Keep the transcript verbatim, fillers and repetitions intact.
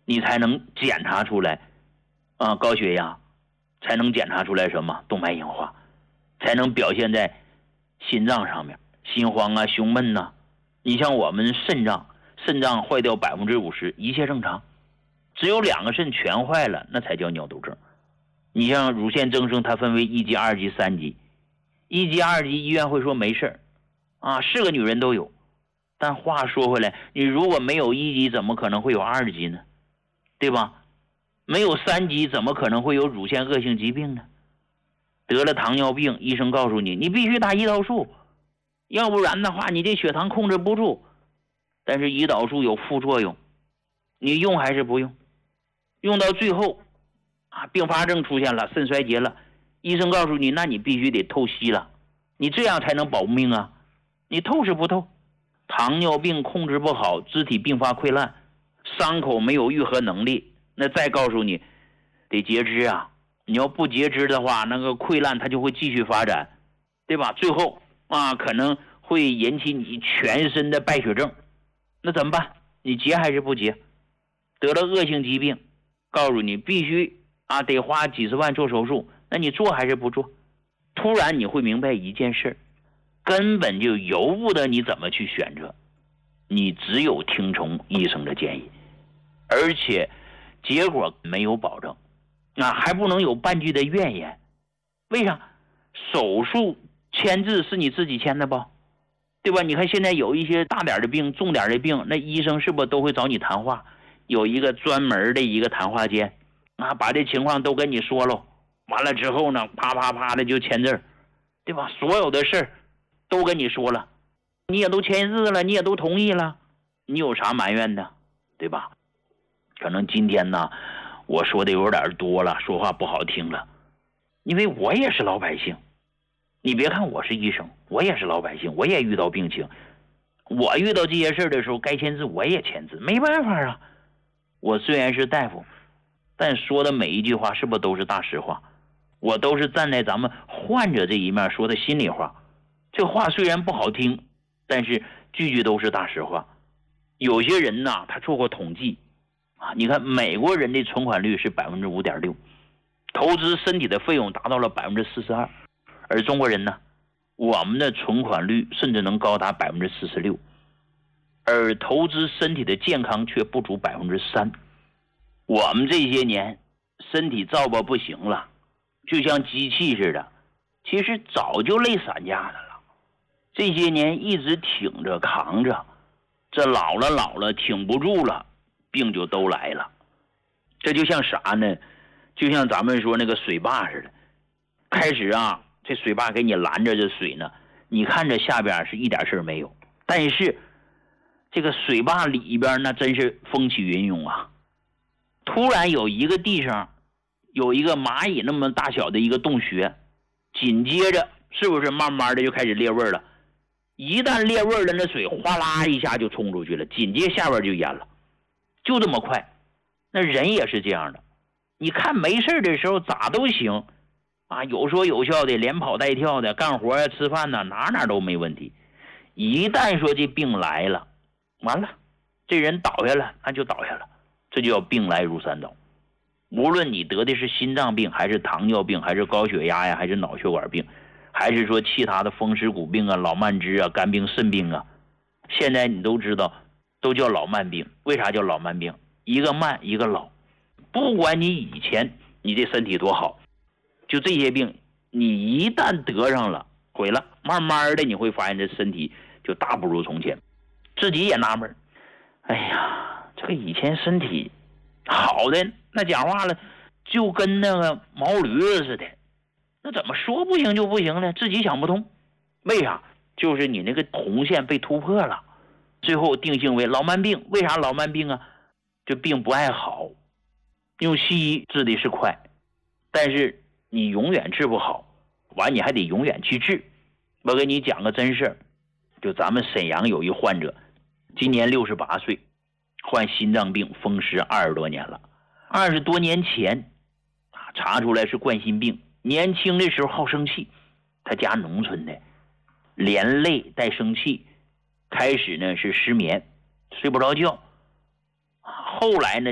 你才能检查出来啊高血压，才能检查出来什么动脉硬化，才能表现在心脏上面，心慌啊、胸闷呐、啊。你像我们肾脏，肾脏坏掉百分之五十，一切正常，只有两个肾全坏了，那才叫尿毒症。你像乳腺增生，它分为一级、二级、三级。一级、二级医院会说没事啊，是个女人都有。但话说回来，你如果没有一级，怎么可能会有二级呢？对吧？没有三级，怎么可能会有乳腺恶性疾病呢？得了糖尿病，医生告诉你，你必须打胰岛素，要不然的话，你这血糖控制不住。但是胰岛素有副作用，你用还是不用？用到最后啊，并发症出现了，肾衰竭了，医生告诉你，那你必须得透析了，你这样才能保命啊！你透是不透？糖尿病控制不好，肢体并发溃烂，伤口没有愈合能力，那再告诉你得截肢啊！你要不截肢的话，那个溃烂它就会继续发展，对吧？最后啊，可能会引起你全身的败血症，那怎么办？你截还是不截？得了恶性疾病，告诉你必须啊得花几十万做手术，那你做还是不做？突然你会明白一件事，根本就由不得你怎么去选择，你只有听从医生的建议，而且结果没有保证，啊，还不能有半句的怨言。为啥？手术签字是你自己签的吧？对吧？你看现在有一些大点的病、重点的病，那医生是不是都会找你谈话？有一个专门的一个谈话间啊，把这情况都跟你说了，完了之后呢，啪啪啪的就签字，对吧？所有的事儿都跟你说了，你也都签字了，你也都同意了，你有啥埋怨的，对吧？可能今天呢，我说的有点多了，说话不好听了，因为我也是老百姓。你别看我是医生，我也是老百姓，我也遇到病情，我遇到这些事的时候，该签字我也签字，没办法啊。我虽然是大夫，但说的每一句话是不是都是大实话？我都是站在咱们患者这一面说的心里话。这话虽然不好听，但是句句都是大实话。有些人呢，他做过统计啊，你看美国人的存款率是百分之五点六，投资身体的费用达到了百分之四十二。而中国人呢，我们的存款率甚至能高达百分之四十六，而投资身体的健康却不足百分之三。我们这些年身体造吧不行了，就像机器似的，其实早就累散架的了。这些年一直挺着扛着，这老了老了挺不住了，病就都来了。这就像啥呢？就像咱们说那个水坝似的，开始啊。这水坝给你拦着这水呢，你看着下边是一点事没有，但是这个水坝里边那真是风起云涌啊。突然有一个地上有一个蚂蚁那么大小的一个洞穴，紧接着是不是慢慢的就开始裂味了？一旦裂味了，那水哗啦一下就冲出去了，紧接下边就淹了，就这么快。那人也是这样的，你看没事的时候咋都行啊，有说有笑的，连跑带跳的，干活呀、吃饭呢，哪哪都没问题。一旦说这病来了，完了，这人倒下了，那就倒下了，这就叫病来如山倒。无论你得的是心脏病，还是糖尿病，还是高血压呀，还是脑血管病，还是说其他的风湿骨病啊、老慢支啊、肝病、肾病啊，现在你都知道，都叫老慢病。为啥叫老慢病？一个慢，一个老。不管你以前你这身体多好，就这些病，你一旦得上了，毁了，慢慢的你会发现这身体就大不如从前。自己也纳闷，哎呀，这个以前身体好的，那讲话了，就跟那个毛驴子似的，那怎么说不行就不行呢？自己想不通，为啥？就是你那个红线被突破了，最后定性为老慢病。为啥老慢病啊？这病不爱好，用西医治的是快，但是你永远治不好，完你还得永远去治。我给你讲个真事儿，就咱们沈阳有一患者，今年六十八岁，患心脏病风湿二十多年了。二十多年前啊，查出来是冠心病。年轻的时候好生气，他家农村的，连累带生气，开始呢是失眠，睡不着觉，后来呢